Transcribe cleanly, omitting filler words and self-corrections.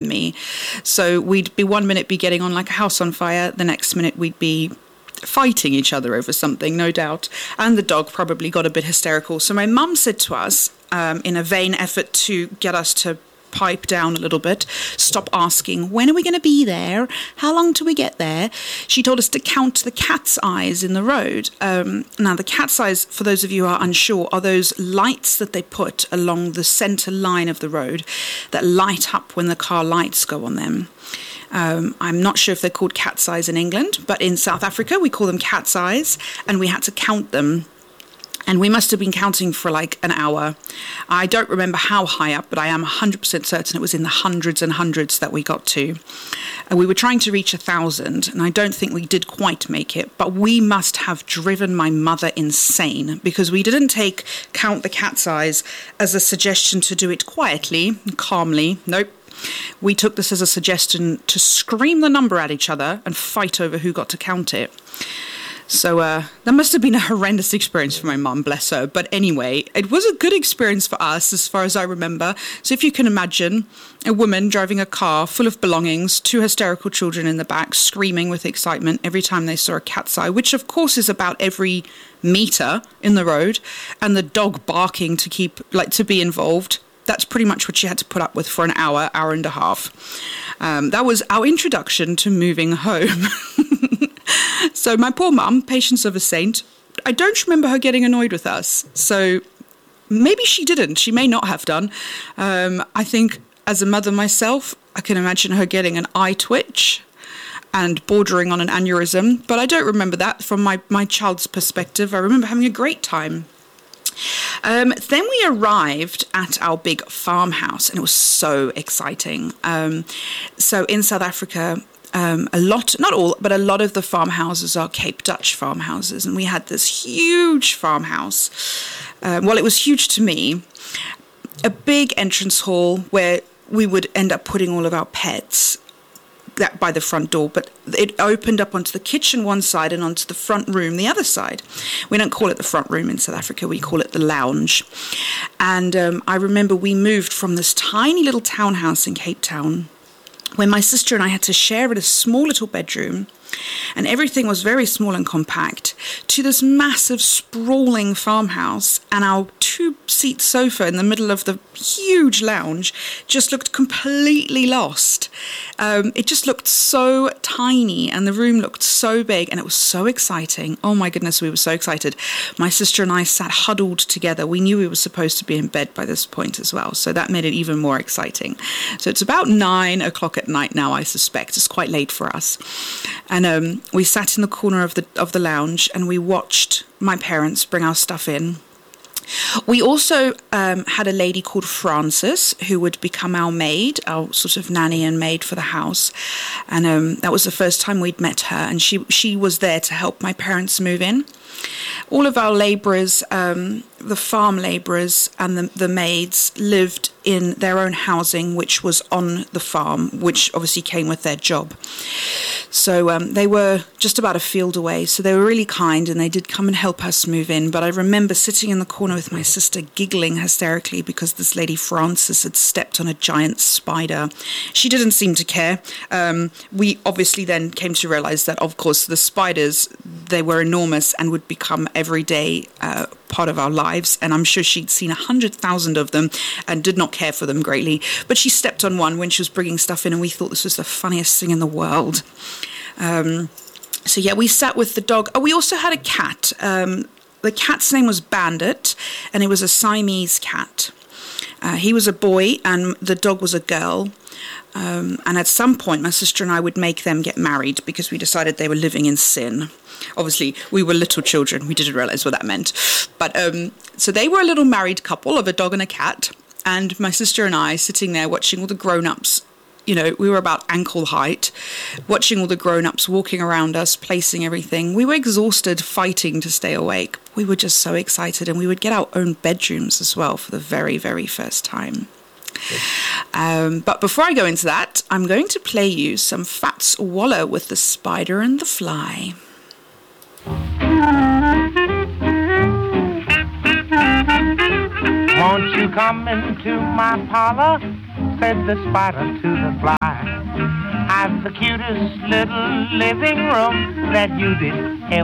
me. So we'd be 1 minute be getting on like a house on fire, the next minute we'd be fighting each other over something, no doubt. And the dog probably got a bit hysterical. So my mum said to us, in a vain effort to get us to pipe down a little bit, stop asking, when are we going to be there? How long till we get there? She told us to count the cat's eyes in the road. Now, the cat's eyes, for those of you who are unsure, are those lights that they put along the centre line of the road that light up when the car lights go on them. I'm not sure if they're called cat's eyes in England, but in South Africa we call them cat's eyes, and we had to count them. And we must have been counting for like an hour. I don't remember how high up, but I am 100% certain it was in the hundreds and hundreds that we got to. And we were trying to reach 1,000, and I don't think we did quite make it. But we must have driven my mother insane, because we didn't take count the cat's eyes as a suggestion to do it quietly and calmly. Nope. We took this as a suggestion to scream the number at each other and fight over who got to count it. So that must have been a horrendous experience for my mum, bless her. But anyway, it was a good experience for us as far as I remember. So if you can imagine a woman driving a car full of belongings, 2 hysterical children in the back, screaming with excitement every time they saw a cat's eye, which of course is about every metre in the road, and the dog barking to be involved. That's pretty much what she had to put up with for an hour and a half. That was our introduction to moving home. So my poor mum, patience of a saint, I don't remember her getting annoyed with us. So maybe she didn't. She may not have done. I think as a mother myself, I can imagine her getting an eye twitch and bordering on an aneurysm. But I don't remember that from my child's perspective. I remember having a great time. Then we arrived at our big farmhouse, and it was so exciting. So in South Africa, a lot, not all, but a lot of the farmhouses are Cape Dutch farmhouses, and we had this huge farmhouse. Well, it was huge to me. A big entrance hall where we would end up putting all of our pets by the front door, but it opened up onto the kitchen one side and onto the front room the other side. We don't call it the front room in South Africa, we call it the lounge. And I remember we moved from this tiny little townhouse in Cape Town when my sister and I had to share a small little bedroom, and everything was very small and compact, to this massive sprawling farmhouse, and our 2-seat sofa in the middle of the huge lounge just looked completely lost. It just looked so tiny, and the room looked so big, and it was so exciting. Oh my goodness, we were so excited. My sister and I sat huddled together. We knew we were supposed to be in bed by this point as well, so that made it even more exciting. So it's about 9 o'clock at night now, I suspect. It's quite late for us. And we sat in the corner of the lounge, and we watched my parents bring our stuff in. We also had a lady called Frances who would become our maid, our sort of nanny and maid for the house. And that was the first time we'd met her, and she was there to help my parents move in. All of our labourers, the farm labourers and the maids lived in their own housing, which was on the farm, which obviously came with their job. So they were just about a field away, so they were really kind, and they did come and help us move in. But I remember sitting in the corner with my sister giggling hysterically because this lady Frances had stepped on a giant spider. She didn't seem to care. We obviously then came to realise that, of course, the spiders, they were enormous and would become everyday part of our lives, and I'm sure she'd seen 100,000 of them and did not care for them greatly. But she stepped on one when she was bringing stuff in, and we thought this was the funniest thing in the world. So yeah, we sat with the dog. Oh, we also had a cat. The cat's name was Bandit, and it was a Siamese cat. He was a boy, and the dog was a girl. And at some point, my sister and I would make them get married because we decided they were living in sin. Obviously, we were little children. We didn't realize what that meant. But so they were a little married couple of a dog and a cat. And my sister and I sitting there watching all the grown-ups. You know, we were about ankle height, watching all the grown-ups walking around us, placing everything. We were exhausted fighting to stay awake. We were just so excited. And we would get our own bedrooms as well for the very, very first time. But before I go into that, I'm going to play you some Fats Waller with the Spider and the Fly. Won't you come into my parlor? said the spider to the fly. I've the cutest little living room that you did ever